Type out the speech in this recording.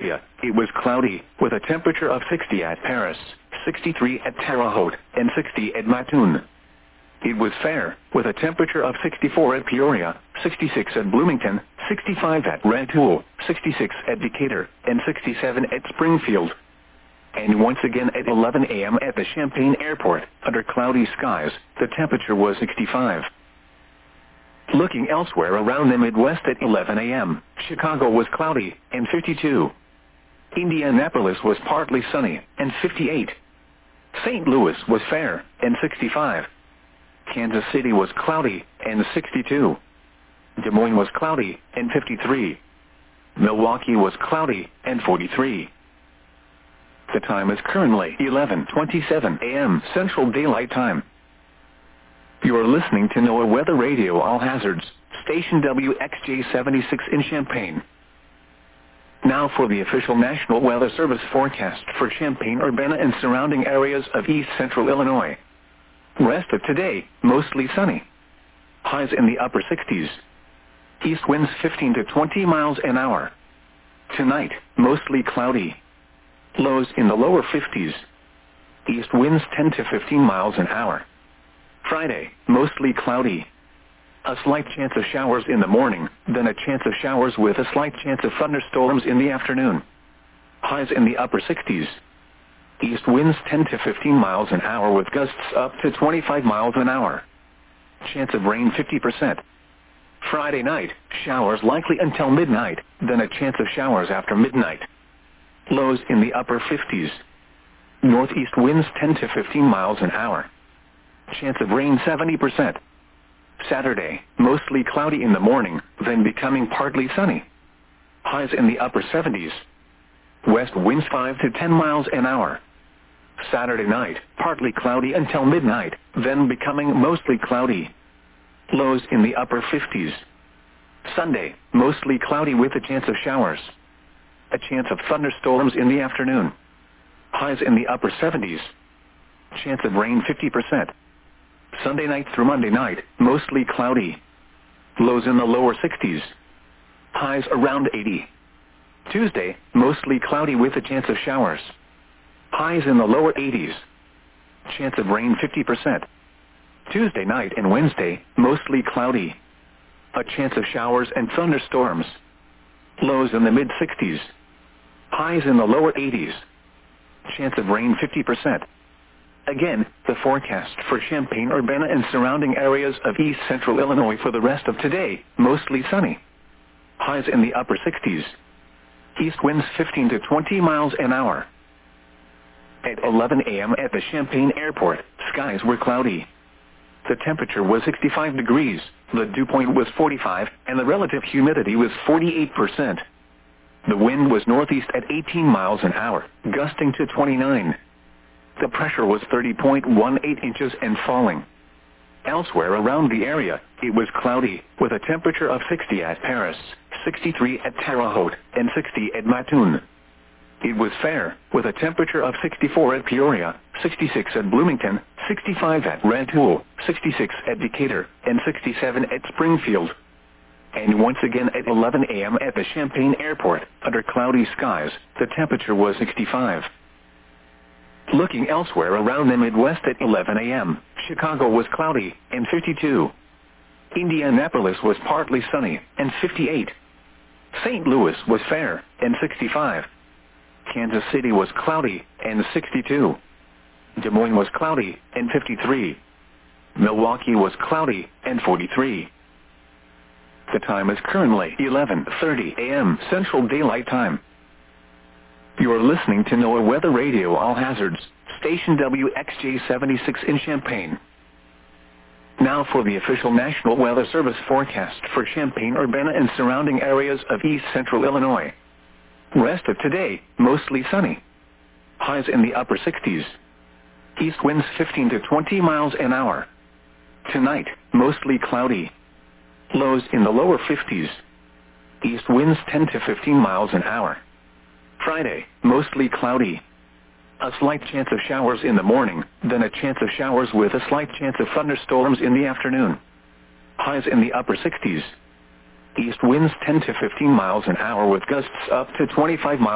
It was cloudy, with a temperature of 60 at Paris, 63 at Terre Haute, and 60 at Matun. It was fair, with a temperature of 64 at Peoria, 66 at Bloomington, 65 at Rantoul, 66 at Decatur, and 67 at Springfield. And once again at 11 a.m. at the Champaign Airport, under cloudy skies, the temperature was 65. Looking elsewhere around the Midwest at 11 a.m., Chicago was cloudy, and 52. Indianapolis was partly sunny, and 58. St. Louis was fair, and 65. Kansas City was cloudy, and 62. Des Moines was cloudy, and 53. Milwaukee was cloudy, and 43. The time is currently 11:27 a.m. Central Daylight Time. You are listening to NOAA Weather Radio All Hazards, station WXJ-76 in Champaign. Now for the official National Weather Service forecast for Champaign-Urbana and surrounding areas of east central Illinois. Rest of today, mostly sunny. Highs in the upper 60s. East winds 15 to 20 miles an hour. Tonight, mostly cloudy. Lows in the lower 50s. East winds 10 to 15 miles an hour. Friday, mostly cloudy. A slight chance of showers in the morning, then a chance of showers with a slight chance of thunderstorms in the afternoon. Highs in the upper 60s. East winds 10 to 15 miles an hour with gusts up to 25 miles an hour. Chance of rain 50%. Friday night, showers likely until midnight, then a chance of showers after midnight. Lows in the upper 50s. Northeast winds 10 to 15 miles an hour. Chance of rain 70%. Saturday, mostly cloudy in the morning, then becoming partly sunny. Highs in the upper 70s. West winds 5 to 10 miles an hour. Saturday night, partly cloudy until midnight, then becoming mostly cloudy. Lows in the upper 50s. Sunday, mostly cloudy with a chance of showers. A chance of thunderstorms in the afternoon. Highs in the upper 70s. Chance of rain 50%. Sunday night through Monday night, mostly cloudy. Lows in the lower 60s. Highs around 80. Tuesday, mostly cloudy with a chance of showers. Highs in the lower 80s. Chance of rain 50%. Tuesday night and Wednesday, mostly cloudy. A chance of showers and thunderstorms. Lows in the mid-60s. Highs in the lower 80s. Chance of rain 50%. Again, the forecast for Champaign-Urbana and surrounding areas of east central Illinois for the rest of today, mostly sunny. Highs in the upper 60s. East winds 15 to 20 miles an hour. At 11 a.m. at the Champaign Airport, skies were cloudy. The temperature was 65 degrees, the dew point was 45, and the relative humidity was 48%. The wind was northeast at 18 miles an hour, gusting to 29. The pressure was 30.18 inches and falling. Elsewhere around the area, it was cloudy, with a temperature of 60 at Paris, 63 at Terre Haute, and 60 at Matun. It was fair, with a temperature of 64 at Peoria, 66 at Bloomington, 65 at Rantoul, 66 at Decatur, and 67 at Springfield. And once again at 11 a.m. at the Champaign Airport, under cloudy skies, the temperature was 65. Looking elsewhere around the Midwest at 11 a.m., Chicago was cloudy, and 52. Indianapolis was partly sunny, and 58. St. Louis was fair, and 65. Kansas City was cloudy, and 62. Des Moines was cloudy, and 53. Milwaukee was cloudy, and 43. The time is currently 11:30 a.m. Central Daylight Time. You are listening to NOAA Weather Radio All Hazards, station WXJ-76 in Champaign. Now for the official National Weather Service forecast for Champaign-Urbana and surrounding areas of east central Illinois. Rest of today, mostly sunny. Highs in the upper 60s. East winds 15 to 20 miles an hour. Tonight, mostly cloudy. Lows in the lower 50s. East winds 10 to 15 miles an hour. Friday, mostly cloudy. A slight chance of showers in the morning, then a chance of showers with a slight chance of thunderstorms in the afternoon. Highs in the upper 60s. East winds 10 to 15 miles an hour with gusts up to 25 miles.